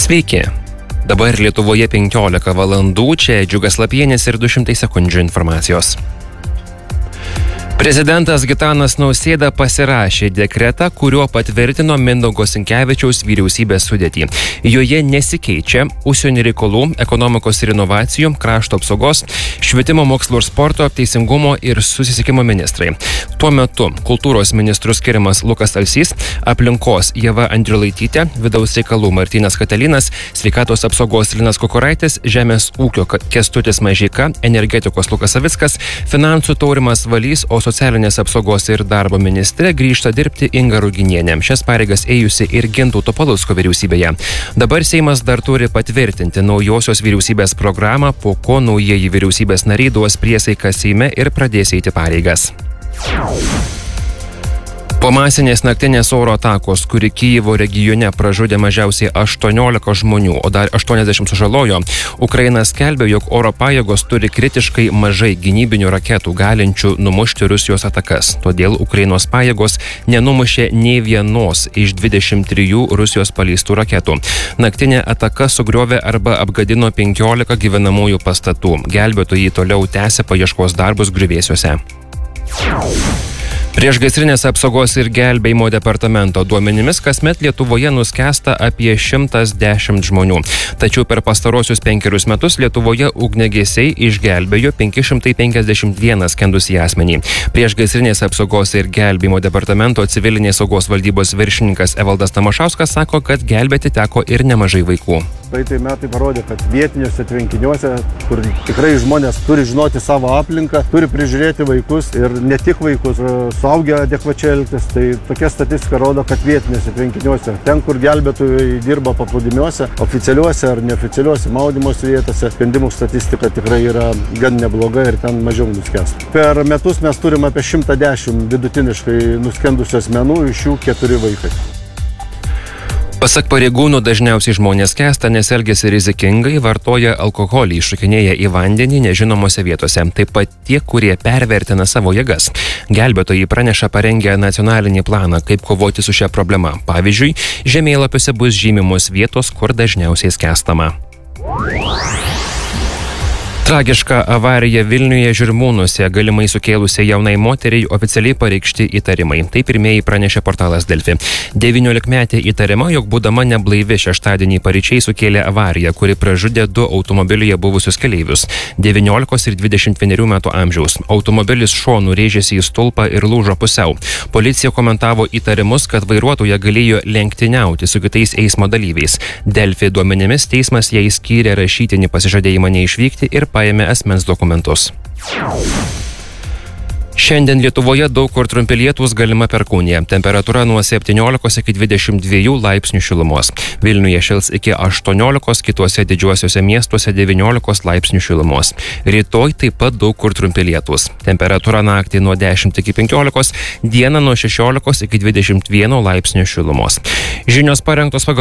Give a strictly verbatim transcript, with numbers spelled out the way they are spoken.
Sveiki. Dabar Lietuvoje penkiolika valandų, čia Džiugas Lapienis ir du šimtai sekundžių informacijos. Prezidentas Gitanas Nausėda pasirašė dekretą, kuriuo patvirtino Mindaugo Sinkevičiaus vyriausybės sudėtį. Joje nesikeičia užsienio reikalų, ekonomikos ir inovacijų, krašto apsaugos, švietimo, mokslo ir sporto, teisingumo ir susisiekimo ministrai. Tuo metu kultūros ministrų skiriamas Lukas Alsys, aplinkos Ieva Andriulaitytė, vidaus reikalų Martynas Katalinas, sveikatos apsaugos Linas Kukuraitis, žemės ūkio Kęstutis Mažeika, energetikos Lukas Savickas, finansų Taurimas Valys, o socialinės apsaugos ir darbo ministrė grįžta dirbti Inga Ruginienė. Šias pareigas ėjusi ir Gintauto Palucko vyriausybėje. Dabar Seimas dar turi patvirtinti naujosios vyriausybės programą, po ko naujieji vyriausybės nariai duos priesaiką Seime ir pradės eiti pareigas. Po masinės naktinės oro atakos, kuri Kijevo regione pražudė mažiausiai aštuoniolika žmonių, o dar aštuoniasdešimt sužalojo, Ukraina skelbia, jog oro pajėgos turi kritiškai mažai gynybinių raketų galinčių numušti Rusijos atakas. Todėl Ukrainos pajėgos nenumušė nei vienos iš dvidešimt trijų Rusijos paleistų raketų. Naktinė ataka sugriovė arba apgadino penkiolika gyvenamųjų pastatų. Gelbėtojai toliau tęsia paieškos darbus griuvėsiuose. Priešgaisrinės apsaugos ir gelbėjimo departamento duomenimis kasmet Lietuvoje nuskęsta apie šimtas dešimt žmonių. Tačiau per pastarosius penkerius metus Lietuvoje ugniagesiai išgelbėjo penki šimtai penkiasdešimt vieną skendusį asmenį. Priešgaisrinės apsaugos ir gelbėjimo departamento civilinės saugos valdybos viršininkas Evaldas Tamašauskas sako, kad gelbėti teko ir nemažai vaikų. Praeitai metai parodė, kad vietiniuose tvenkiniuose, kur tikrai žmonės turi žinoti savo aplinką, turi prižiūrėti vaikus ir ne tik vaikus, suaugę adekvačiai elgtis. Tai tokia statistika rodo, kad vietiniuose tvenkiniuose, ten, kur gelbėtojai dirba paplūdimiuose, oficialiuose ar neoficialiuose maudymosi vietose, sprendimų statistika tikrai yra gan nebloga ir ten mažiau nuskęsta. Per metus mes turime apie šimtą dešimt vidutiniškai nuskendusių asmenų, iš jų keturi vaikai. Pasak pareigūnų, dažniausiai žmonės skęsta, nes elgiasi rizikingai, vartoja alkoholį, iššokinėja į vandenį nežinomose vietose. Taip pat tie, kurie pervertina savo jėgas. Gelbėtojai praneša parengę nacionalinį planą, kaip kovoti su šia problema. Pavyzdžiui, žemėlapiuose bus žymimos vietos, kur dažniausiai skęstama. Tragiška avarija Vilniuje Žirmūnuose galimai sukėlusiai jaunai moteriai oficialiai pareikšti įtarimai. Tai pirmieji pranešė portalas Delfi. devyniolikmetė įtariama, jog būdama neblaivi šeštadienį paryčiai sukėlė avariją, kuri pražudė du automobilyje buvusius keleivius - devyniolikos ir dvidešimt vienerių metų amžiaus. Automobilis šonu rėžėsi į stulpą ir lūžo pusiau. Policija komentavo įtarimus, kad vairuotoja galėjo lenktyniauti su kitais eismo dalyviais. Delfi duomenimis teismas jai skyrė rašytinį pasižadėjimą neišvykti ir paėmė asmens dokumentus. Šiandien Lietuvoje daug kur trumpi lietūs, galima perkūnija. Temperatūra nuo septyniolikos iki dvidešimt dviejų laipsnių šilumos. Vilniuje šils iki aštuoniolikos, kituose didžiuosiuose miestuose devyniolikos laipsnių šilumos. Rytoj taip pat daug kur trumpi lietūs. Temperatūra naktį nuo dešimt iki penkiolikos, dieną nuo šešiolikos iki dvidešimt vieno laipsnių šilumos. Žinios parengtos pagal